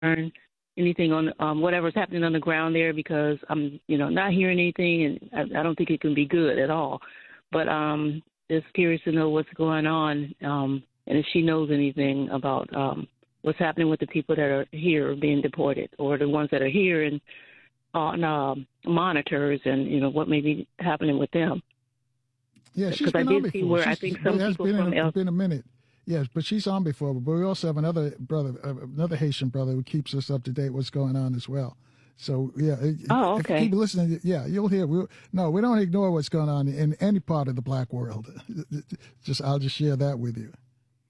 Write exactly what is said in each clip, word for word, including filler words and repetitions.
anything on um, whatever's happening on the ground there because I'm, you know, not hearing anything, and I, I don't think it can be good at all. But um, just curious to know what's going on, um, and if she knows anything about um, what's happening with the people that are here being deported, or the ones that are here and on um, monitors, and you know what may be happening with them. Yeah, she's because I been on did see before. where I She's, think it some has people been, from in, a- El been a minute. Yes, but she's on before. But we also have another brother, uh, another Haitian brother who keeps us up to date what's going on as well. So yeah, if, Oh, if you okay. keep listening, yeah, you'll hear. We, no, we don't ignore what's going on in any part of the black world. Just I'll just share that with you.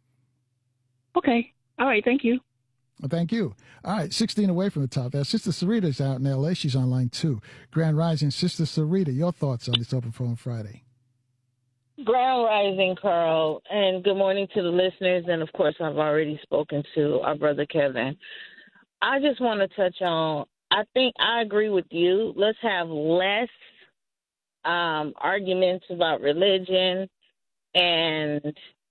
Okay. All right. Thank you. Well, thank you. All right, sixteen away from the top there. Sister Sarita's out in L A. She's on line two. Grand Rising, Sister Sarita, your thoughts on this Open Phone Friday? Grand Rising, Carl, and good morning to the listeners. And of course, I've already spoken to our brother Kevin. I just want to touch on, I think I agree with you. Let's have less um, arguments about religion and,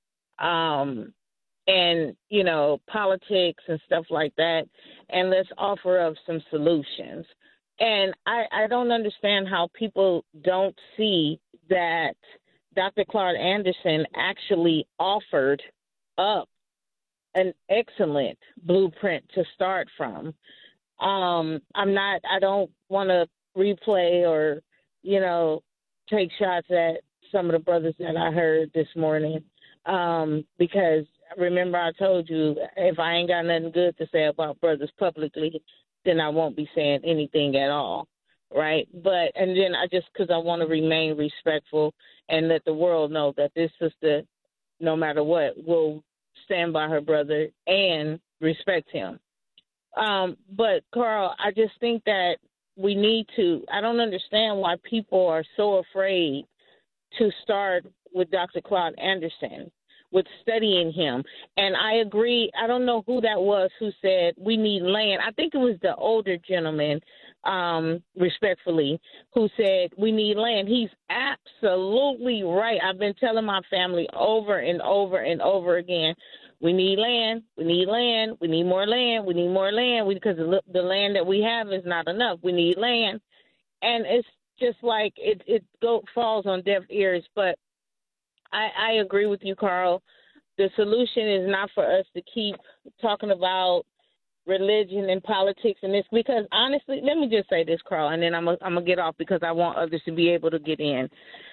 um, and, you know, politics and stuff like that. And let's offer up some solutions. And I, I don't understand how people don't see that Doctor Claude Anderson actually offered up an excellent blueprint to start from. Um, I'm not, I don't want to replay or, you know, take shots at some of the brothers that I heard this morning. Um, because remember I told you, if I ain't got nothing good to say about brothers publicly, then I won't be saying anything at all. Right. But, and then I just, cause I want to remain respectful and let the world know that this sister, no matter what, will stand by her brother and respect him. Um, but Carl, I just think that we need to, I don't understand why people are so afraid to start with Doctor Claude Anderson, with studying him. And I agree. I don't know who that was who said we need land. I think it was the older gentleman, um, respectfully, who said we need land. He's absolutely right. I've been telling my family over and over and over again, we need land, we need land, we need more land, we need more land, because the, the land that we have is not enough. We need land. And it's just like it, it go, falls on deaf ears. But I, I agree with you, Carl. The solution is not for us to keep talking about religion and politics and this, because honestly, let me just say this, Carl, and then I'm going I'm to get off because I want others to be able to get in.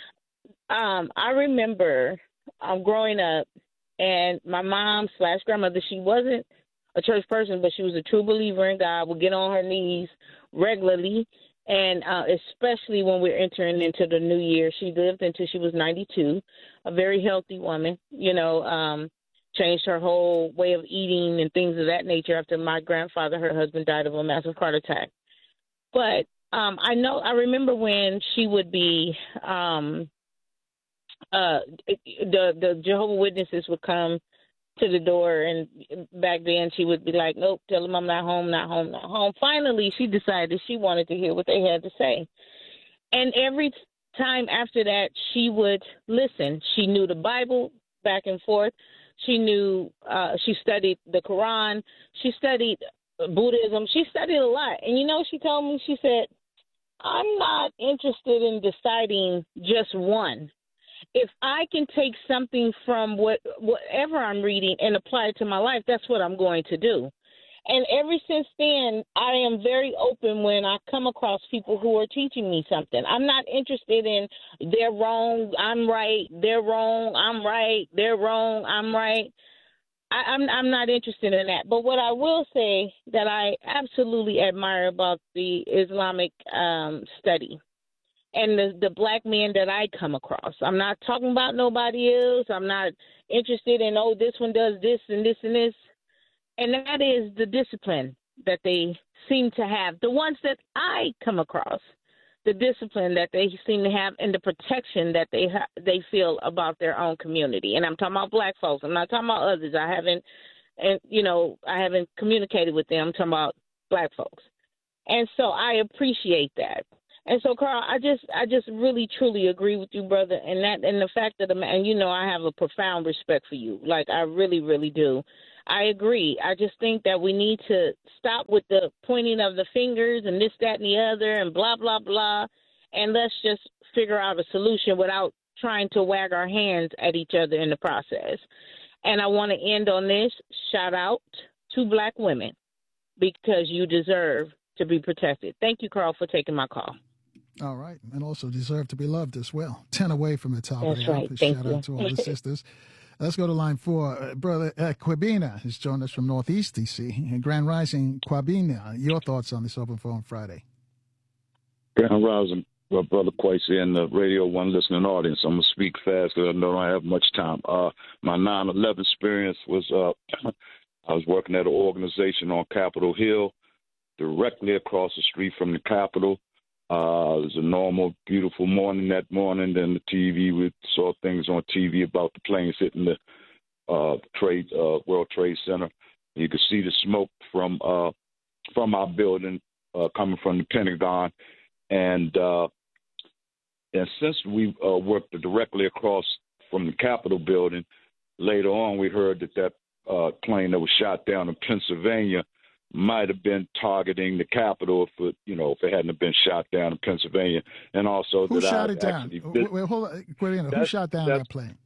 Um, I remember um, growing up, and my mom slash grandmother, she wasn't a church person, but she was a true believer in God, would get on her knees regularly. And uh, especially when we're entering into the new year, she lived until she was ninety-two, a very healthy woman, you know, um, changed her whole way of eating and things of that nature after my grandfather, her husband, died of a massive heart attack. But um, I know, I remember when she would be, um, uh, the, the Jehovah's Witnesses would come to the door, and back then she would be like, nope, tell them I'm not home, not home, not home. Finally, she decided she wanted to hear what they had to say. And every time after that, she would listen. She knew the Bible back and forth. She knew, uh, she studied the Quran. She studied Buddhism. She studied a lot. And you know, she told me, she said, I'm not interested in deciding just one. If I can take something from what whatever I'm reading and apply it to my life, that's what I'm going to do. And ever since then, I am very open when I come across people who are teaching me something. I'm not interested in they're wrong, I'm right, they're wrong, I'm right, they're wrong, I'm right. I, I'm I'm not interested in that. But what I will say that I absolutely admire about the Islamic um, study and the, the black men that I come across. I'm not talking about nobody else. I'm not interested in, oh, this one does this and this and this. And that is the discipline that they seem to have. The ones that I come across, the discipline that they seem to have and the protection that they ha- they feel about their own community. And I'm talking about black folks. I'm not talking about others. I haven't, and you know, I haven't communicated with them. I'm talking about black folks. And so I appreciate that. And so, Carl, I just, I just really, truly agree with you, brother. And that, and the fact that, and you know, I have a profound respect for you. Like, I really, really do. I agree. I just think that we need to stop with the pointing of the fingers and this, that, and the other and blah, blah, blah. And let's just figure out a solution without trying to wag our hands at each other in the process. And I want to end on this. Shout out to black women because you deserve to be protected. Thank you, Carl, for taking my call. All right. And also deserve to be loved as well. ten away from the top That's of the right. hour. Thank Shout you. out to all the sisters. Let's go to line four. Uh, Brother uh, Quabina has joined us from Northeast D C. And Grand Rising, Quabina, your thoughts on this Open Forum Friday? Grand Rising, well, Brother Quasi and the Radio One listening audience. I'm going to speak fast because I don't have much time. Uh, my nine eleven experience was uh, I was working at an organization on Capitol Hill, directly across the street from the Capitol. Uh, it was a normal, beautiful morning that morning. Then the T V, we saw things on T V about the planes hitting the uh, trade uh, World Trade Center. You could see the smoke from uh, from our building uh, coming from the Pentagon, and uh, and since we uh, worked directly across from the Capitol building, later on we heard that that uh, plane that was shot down in Pennsylvania might have been targeting the Capitol if it, you know, if it hadn't been shot down in Pennsylvania, and also who that shot I it down? actually, Wait, wait, hold on, Quabina, who shot down that plane?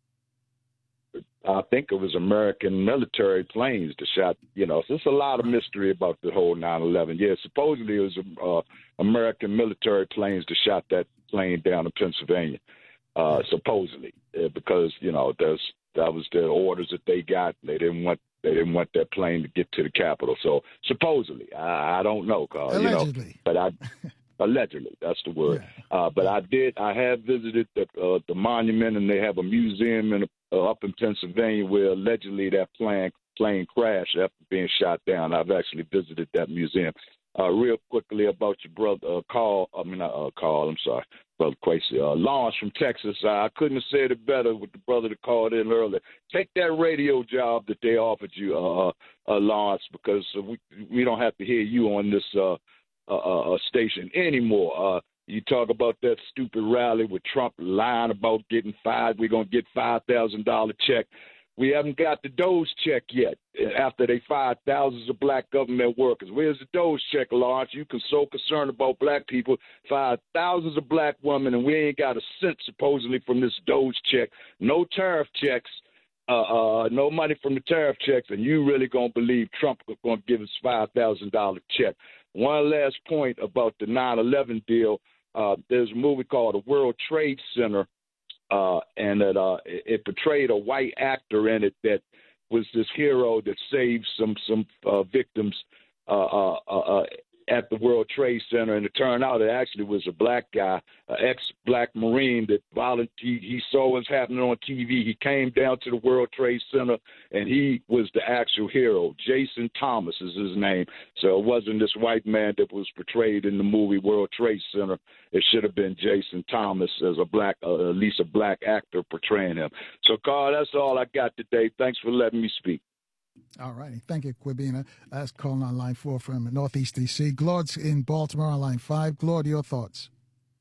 I think it was American military planes that shot. You know, so there's a lot of mystery about the whole nine eleven. Yeah, supposedly it was uh, American military planes that shot that plane down in Pennsylvania. Uh, supposedly, uh, because you know, there's that was the orders that they got. They didn't want. They didn't want that plane to get to the Capitol. So supposedly, I, I don't know, Carl. Allegedly. You know, but I allegedly, that's the word. Yeah. Uh, but I did. I have visited the uh, the monument, and they have a museum in uh, up in Pennsylvania where allegedly that plane plane crashed after being shot down. I've actually visited that museum. Uh, real quickly about your brother, uh, Carl. I mean, not uh, Carl. I'm sorry, Brother Quasi. Uh, Lawrence from Texas. Uh, I couldn't have said it better with the brother that called in earlier. Take that radio job that they offered you, uh, uh, Lawrence, because uh, we we don't have to hear you on this uh, uh, uh, station anymore. Uh, you talk about that stupid rally with Trump lying about getting fired. We're gonna get five thousand dollar check. We haven't got the Doge check yet after they fired thousands of black government workers. Where's the Doge check, Lawrence? You can so concerned about black people, fired thousands of black women, and we ain't got a cent supposedly from this Doge check. No tariff checks, uh, uh, no money from the tariff checks, and you really going to believe Trump is going to give us five thousand dollar check. One last point about the nine eleven deal. Uh, there's a movie called The World Trade Center. Uh, and that uh, it, it portrayed a white actor in it that was this hero that saved some some uh, victims uh, uh, uh, at the World Trade Center, and it turned out it actually was a black guy, an ex-black Marine that volunteered. He saw what was happening on T V. He came down to the World Trade Center, and he was the actual hero. Jason Thomas is his name. So it wasn't this white man that was portrayed in the movie World Trade Center. It should have been Jason Thomas as a black, uh, at least a black actor portraying him. So, Carl, that's all I got today. Thanks for letting me speak. All righty. Thank you, Quabina. That's calling on line four from Northeast D C. Claude's in Baltimore on line five. Claude, your thoughts?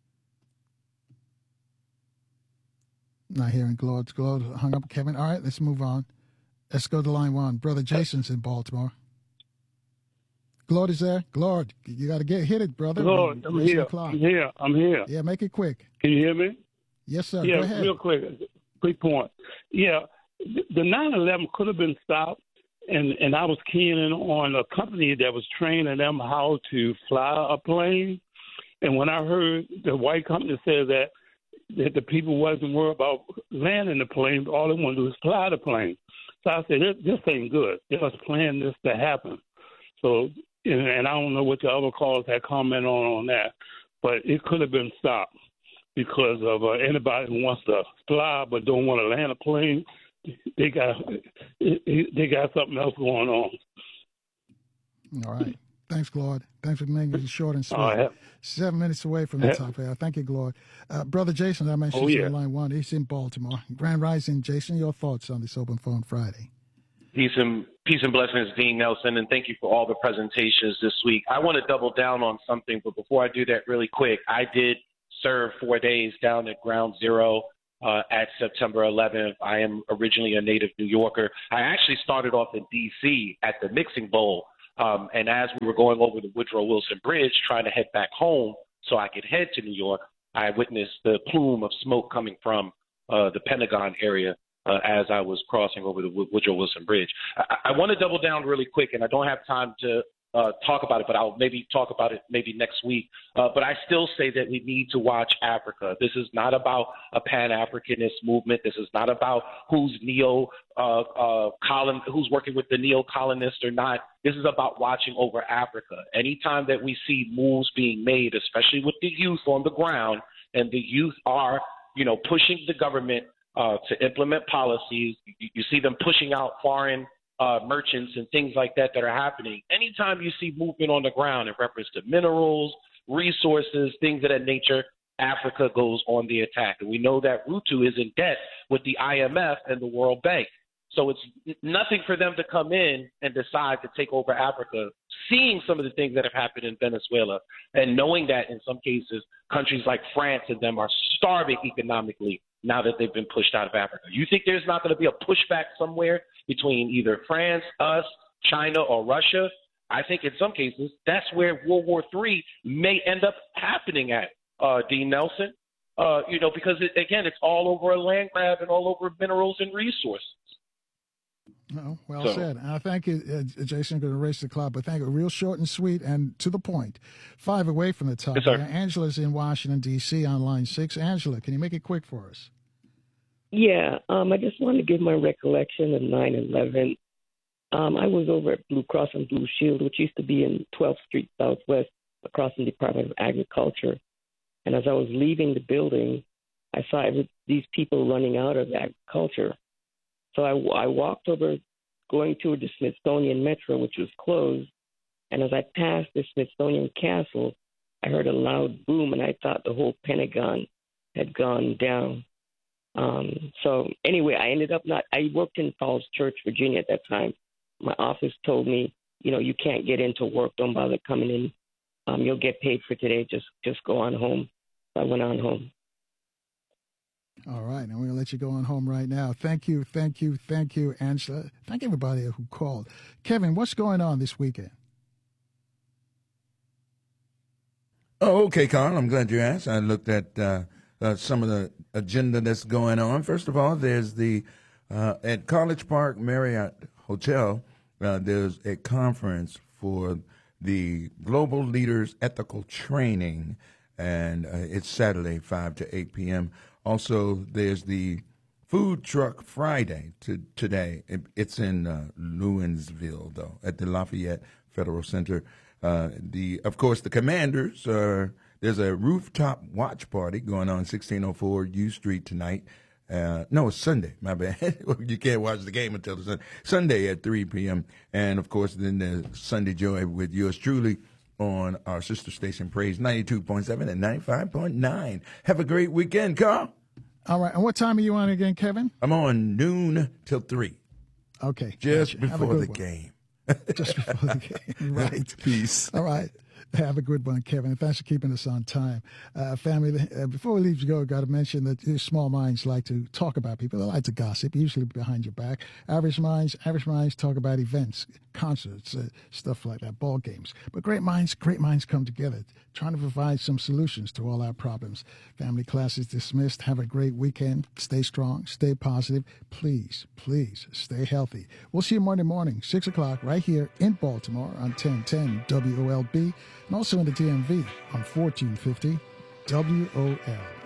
Not hearing Claude. Claude hung up. Kevin. All right, let's move on. Let's go to line one. Brother Jason's in Baltimore. Claude is there? Claude, you got to get hit it, brother. Claude, I'm here. I'm here. I'm here. Yeah, make it quick. Can you hear me? Yes, sir. Yeah, go ahead. real quick. Quick point. Yeah, the nine eleven could have been stopped. And and I was keen in on a company that was training them how to fly a plane. And when I heard the white company say that that the people wasn't worried about landing the plane, all they want to do is fly the plane. So I said, this, this ain't good. They was planning this to happen. So, and, and I don't know what the other callers had commented on on that, but it could have been stopped because of uh, anybody who wants to fly but don't want to land a plane. They got they got something else going on. All right. Thanks, Claude. Thanks for making it short and sweet. Right. Seven minutes away from the Yeah. top here. Thank you, Claude. Uh, Brother Jason, I mentioned Oh, yeah. on line one. He's in Baltimore. Grand Rising, Jason, your thoughts on this Open Phone Friday? Peace and peace and blessings, Dean Nelson, and thank you for all the presentations this week. I want to double down on something, but before I do that really quick, I did serve four days down at Ground Zero uh, at September eleventh. I am originally a native New Yorker. I actually started off in D C at the Mixing Bowl. Um, and as we were going over the Woodrow Wilson Bridge, trying to head back home so I could head to New York, I witnessed the plume of smoke coming from uh, the Pentagon area uh, as I was crossing over the Woodrow Wilson Bridge. I, I want to double down really quick, and I don't have time to uh, talk about it, but I'll maybe talk about it maybe next week. Uh, but I still say that we need to watch Africa. This is not about a Pan-Africanist movement. This is not about who's neo uh, uh, colon, who's working with the neo-colonists or not. This is about watching over Africa. Anytime that we see moves being made, especially with the youth on the ground, and the youth are, you know, pushing the government uh, to implement policies, you, you see them pushing out foreign Uh, merchants and things like that that are happening. Anytime you see movement on the ground in reference to minerals, resources, things of that nature, Africa goes on the attack. And we know that Ruto is in debt with the I M F and the World Bank. So it's nothing for them to come in and decide to take over Africa, seeing some of the things that have happened in Venezuela and knowing that in some cases countries like France and them are starving economically now that they've been pushed out of Africa. You think there's not going to be a pushback somewhere between either France, us, China, or Russia? I think in some cases that's where World War Three may end up happening at, uh, Dean Nelson. Uh, you know, because, it, again, it's all over a land grab and all over minerals and resources. No, well so. said. And I thank you, uh, Jason. I'm going to race the clock, but thank you. Real short and sweet and to the point. Five away from the top. Yes, sir. Angela's in Washington, D C on line six. Angela, can you make it quick for us? Yeah, um, I just want to give my recollection of nine eleven. Um, I was over at Blue Cross and Blue Shield, which used to be in twelfth Street Southwest, across from the Department of Agriculture. And as I was leaving the building, I saw every, these people running out of agriculture. So I, I walked over, going toward the Smithsonian Metro, which was closed. And as I passed the Smithsonian Castle, I heard a loud boom, and I thought the whole Pentagon had gone down. Um, so anyway, I ended up not, I worked in Falls Church, Virginia at that time. My office told me, you know, you can't get into work. Don't bother coming in. Um, you'll get paid for today. Just, just go on home. So I went on home. All right. And we're going to let you go on home right now. Thank you. Thank you. Thank you, Angela. Thank everybody who called. Kevin, what's going on this weekend? Oh, okay, Carl. I'm glad you asked. I looked at, uh, Uh, some of the agenda that's going on. First of all, there's the, uh, at College Park Marriott Hotel, uh, there's a conference for the Global Leaders Ethical Training, and uh, it's Saturday, five to eight p.m. Also, there's the Food Truck Friday to, today. It, it's in uh, Lewinsville, though, at the Lafayette Federal Center. Uh, the, of course, the Commanders are... There's a rooftop watch party going on sixteen oh four U Street tonight. Uh, no, it's Sunday. My bad. You can't watch the game until the Sunday. Sunday at three p.m. And, of course, then there's Sunday Joy with yours truly on our sister station, Praise ninety-two point seven and ninety-five point nine. Have a great weekend, Carl. All right. And what time are you on again, Kevin? I'm on noon till three. Okay. Just gotcha. before the one. game. Just before the game. Right. Peace. All right. Have a good one, Kevin. Thanks for keeping us on time. Uh, family, uh, before we leave you go, got to mention that uh, small minds like to talk about people. They like to gossip, usually behind your back. Average minds, average minds talk about events, concerts, uh, stuff like that, ball games. But great minds, great minds come together, trying to provide some solutions to all our problems. Family class is dismissed. Have a great weekend. Stay strong. Stay positive. Please, please stay healthy. We'll see you Monday morning, six o'clock, right here in Baltimore on ten ten W O L B. And also in the D M V on fourteen fifty W O L.